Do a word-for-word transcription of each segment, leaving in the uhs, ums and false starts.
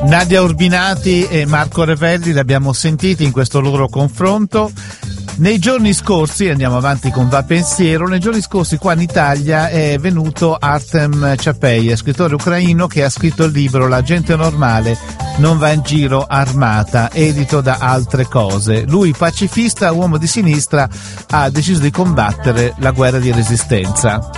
Nadia Urbinati e Marco Revelli li abbiamo sentiti in questo loro confronto. Nei giorni scorsi, andiamo avanti con Va Pensiero, nei giorni scorsi qua in Italia è venuto Artem Chapey, scrittore ucraino che ha scritto il libro La gente normale non va in giro armata, edito da Altre Cose. Lui, pacifista, uomo di sinistra, ha deciso di combattere la guerra di resistenza.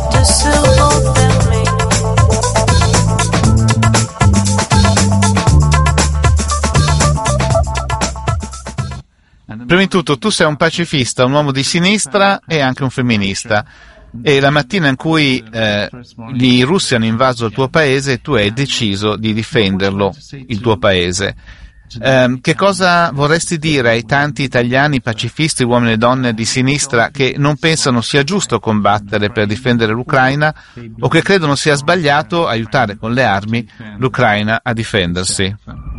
Prima di tutto, tu sei un pacifista, un uomo di sinistra e anche un femminista. E la mattina in cui eh, i russi hanno invaso il tuo paese, tu hai deciso di difenderlo, il tuo paese. Eh, che cosa vorresti dire ai tanti italiani pacifisti, uomini e donne di sinistra, che non pensano sia giusto combattere per difendere l'Ucraina o che credono sia sbagliato aiutare con le armi l'Ucraina a difendersi?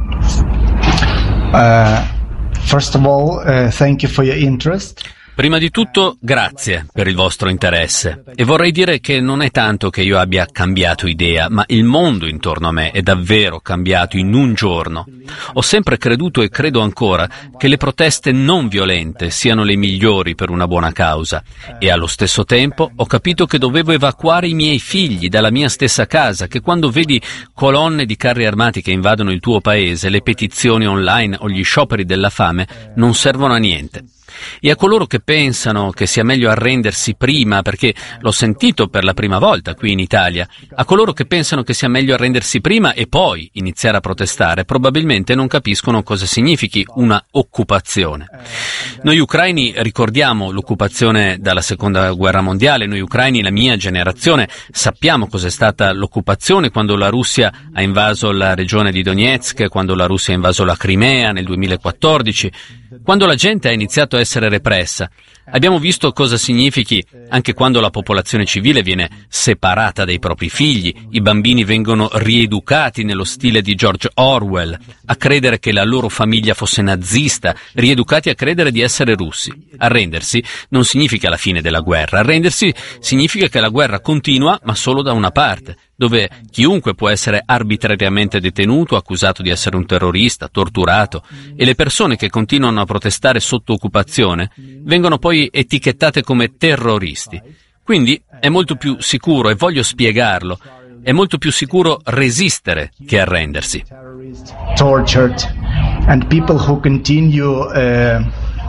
Uh... First of all, uh, thank you for your interest. Prima di tutto, grazie per il vostro interesse. E vorrei dire che non è tanto che io abbia cambiato idea, ma il mondo intorno a me è davvero cambiato in un giorno. Ho sempre creduto e credo ancora che le proteste non violente siano le migliori per una buona causa. E allo stesso tempo ho capito che dovevo evacuare i miei figli dalla mia stessa casa, che quando vedi colonne di carri armati che invadono il tuo paese, le petizioni online o gli scioperi della fame non servono a niente. E a coloro che pensano che sia meglio arrendersi prima, perché l'ho sentito per la prima volta qui in Italia, a coloro che pensano che sia meglio arrendersi prima e poi iniziare a protestare, probabilmente non capiscono cosa significhi una occupazione. Noi ucraini ricordiamo l'occupazione dalla seconda guerra mondiale, noi ucraini, la mia generazione, sappiamo cos'è stata l'occupazione quando la Russia ha invaso la regione di Donetsk, quando la Russia ha invaso la Crimea nel duemilaquattordici, quando la gente ha iniziato a essere repressa. Abbiamo visto cosa significhi anche quando la popolazione civile viene separata dai propri figli, i bambini vengono rieducati nello stile di George Orwell, a credere che la loro famiglia fosse nazista, rieducati a credere di essere russi. Arrendersi non significa la fine della guerra, arrendersi significa che la guerra continua ma solo da una parte, dove chiunque può essere arbitrariamente detenuto, accusato di essere un terrorista, torturato, e le persone che continuano a protestare sotto occupazione vengono poi etichettate come terroristi. Quindi è molto più sicuro, e voglio spiegarlo, è molto più sicuro resistere che arrendersi. Tortured and people who continue uh...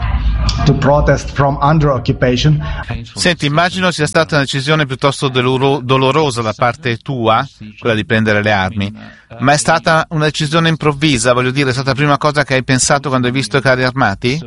to protest from under occupation. Senti, immagino sia stata una decisione piuttosto doloro- dolorosa da parte tua, quella di prendere le armi, ma è stata una decisione improvvisa, voglio dire, è stata la prima cosa che hai pensato quando hai visto i carri armati?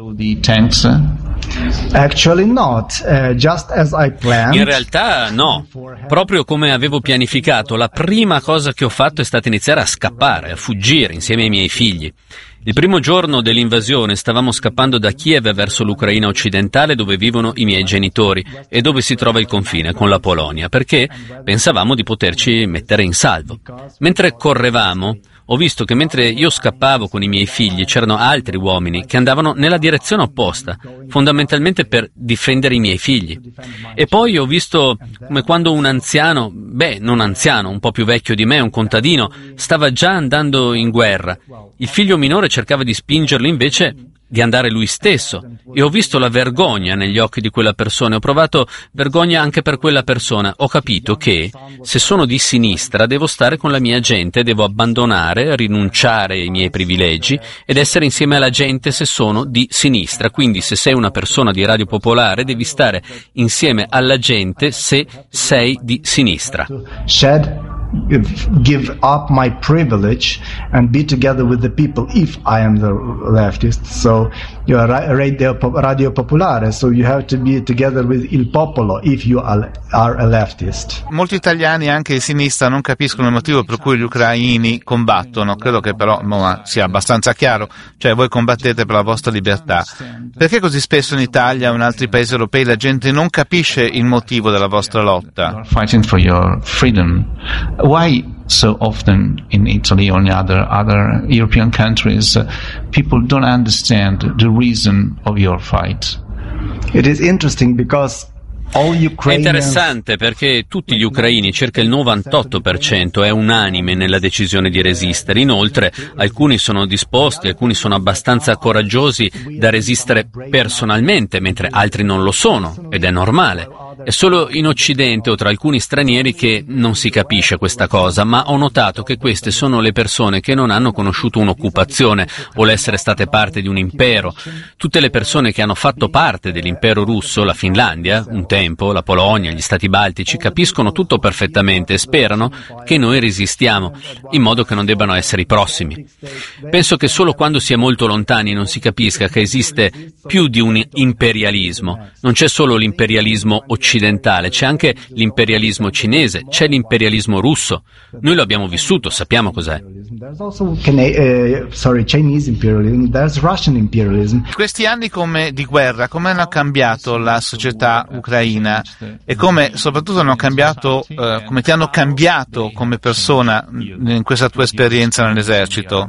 Actually not, uh, just as I planned. In realtà no, proprio come avevo pianificato, la prima cosa che ho fatto è stata iniziare a scappare, a fuggire insieme ai miei figli. Il primo giorno dell'invasione stavamo scappando da Kiev verso l'Ucraina occidentale, dove vivono i miei genitori e dove si trova il confine con la Polonia, perché pensavamo di poterci mettere in salvo. Mentre correvamo, ho visto che mentre io scappavo con i miei figli c'erano altri uomini che andavano nella direzione opposta, fondamentalmente per difendere i miei figli. E poi ho visto come quando un anziano, beh, non anziano, un po' più vecchio di me, un contadino, stava già andando in guerra. Il figlio minore cercava di spingerlo invece di andare lui stesso, e ho visto la vergogna negli occhi di quella persona, ho provato vergogna anche per quella persona. Ho capito che se sono di sinistra devo stare con la mia gente, devo abbandonare, rinunciare ai miei privilegi ed essere insieme alla gente se sono di sinistra. Quindi se sei una persona di Radio Popolare devi stare insieme alla gente se sei di sinistra. Give up my privilege and be together with the people if I am the leftist. So you are Radio, Radio Popolare, so you have to be together with il popolo if you are, are a leftist. Molti italiani, anche di sinistra, non capiscono il motivo per cui gli ucraini combattono. Credo che però no, sia abbastanza chiaro, cioè voi combattete per la vostra libertà. Perché così spesso in Italia o in altri paesi europei la gente non capisce il motivo della vostra lotta? Fighting for your freedom. Why so often in Italy or in other other European countries uh, people don't understand the reason of your fight? It is interesting because È interessante perché tutti gli ucraini, circa il novantotto per cento, è unanime nella decisione di resistere. Inoltre, alcuni sono disposti, alcuni sono abbastanza coraggiosi da resistere personalmente, mentre altri non lo sono, ed è normale. È solo in Occidente o tra alcuni stranieri che non si capisce questa cosa, ma ho notato che queste sono le persone che non hanno conosciuto un'occupazione o l'essere state parte di un impero. Tutte le persone che hanno fatto parte dell'impero russo, la Finlandia, un tempo, la Polonia, gli Stati Baltici, capiscono tutto perfettamente e sperano che noi resistiamo, in modo che non debbano essere i prossimi. Penso che solo quando si è molto lontani non si capisca che esiste più di un imperialismo. Non c'è solo l'imperialismo occidentale, occidentale, c'è anche l'imperialismo cinese, c'è l'imperialismo russo. Noi lo abbiamo vissuto, sappiamo cos'è. Questi anni come di guerra, come hanno cambiato la società ucraina e come soprattutto hanno cambiato, eh, come ti hanno cambiato come persona in questa tua esperienza nell'esercito?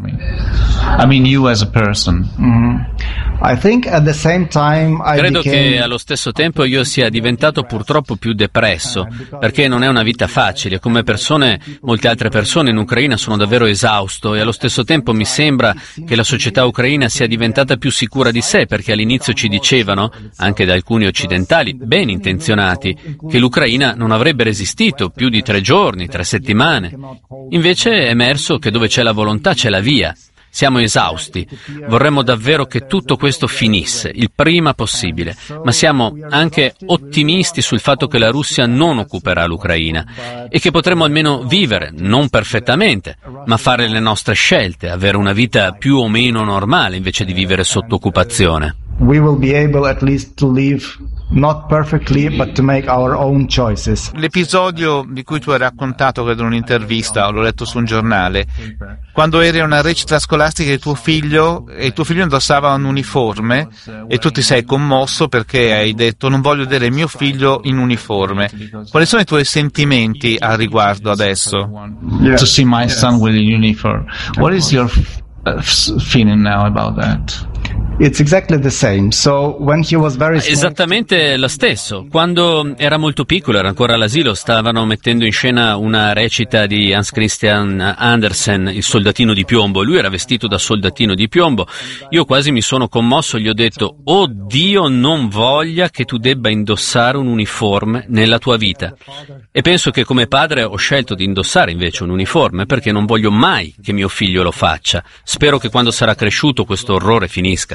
I mean you as a person. Mm-hmm. I think at the same time I Credo became... che allo stesso tempo io sia diventato purtroppo più depresso, perché non è una vita facile. Come persone, molte altre persone in Ucraina sono davvero esausto e allo stesso tempo mi sembra che la società ucraina sia diventata più sicura di sé, perché all'inizio ci dicevano, anche da alcuni occidentali ben intenzionati, che l'Ucraina non avrebbe resistito più di tre giorni, tre settimane. Invece è emerso che dove c'è la volontà c'è la via. Siamo esausti, vorremmo davvero che tutto questo finisse, il prima possibile, ma siamo anche ottimisti sul fatto che la Russia non occuperà l'Ucraina e che potremo almeno vivere, non perfettamente, ma fare le nostre scelte, avere una vita più o meno normale invece di vivere sotto occupazione. We will be able at least to live not perfectly, but to make our own choices. L'episodio di cui tu hai raccontato, credo in un'intervista, o l'ho letto su un giornale, quando eri a una recita scolastica di tuo figlio e tuo figlio indossava un uniforme e tu ti sei commosso perché hai detto non voglio vedere mio figlio in uniforme. Quali sono i tuoi sentimenti al riguardo adesso? Yeah. To see my son with a uniform. What is your uh, feeling now about that? It's exactly the same. So when he was very small... Esattamente lo stesso. Quando era molto piccolo, era ancora all'asilo, stavano mettendo in scena una recita di Hans Christian Andersen, il soldatino di piombo. Lui era vestito da soldatino di piombo. Io quasi mi sono commosso, gli ho detto: "Oh Dio, non voglia che tu debba indossare un uniforme nella tua vita". E penso che come padre ho scelto di indossare invece un uniforme perché non voglio mai che mio figlio lo faccia. Spero che quando sarà cresciuto questo orrore finisca.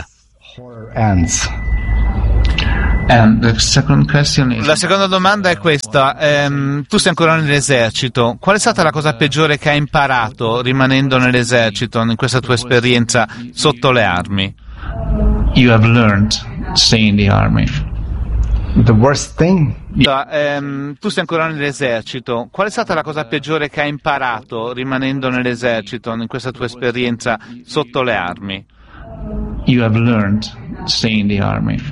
Ends. And the second question is... La seconda domanda è questa. Ehm, tu sei ancora nell'esercito. Qual è stata la cosa peggiore che hai imparato rimanendo nell'esercito in questa tua esperienza sotto le armi? You have learned staying in the army. The worst thing? Ehm, tu sei ancora nell'esercito. Qual è stata la cosa peggiore che hai imparato rimanendo nell'esercito in questa tua esperienza sotto le armi? You have learned staying in the army.